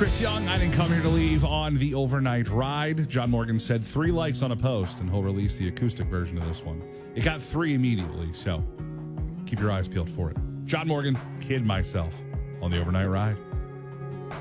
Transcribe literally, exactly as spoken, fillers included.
Chris Young, I didn't come here to leave on the overnight ride. John Morgan said three likes on a post, and he'll release the acoustic version of this one. It got three immediately, so keep your eyes peeled for it. John Morgan, Kid Myself on the overnight ride.